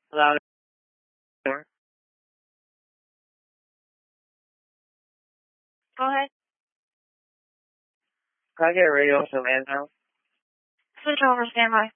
Hello. Go ahead. Can I get a radio from Antown? Switch over, standby.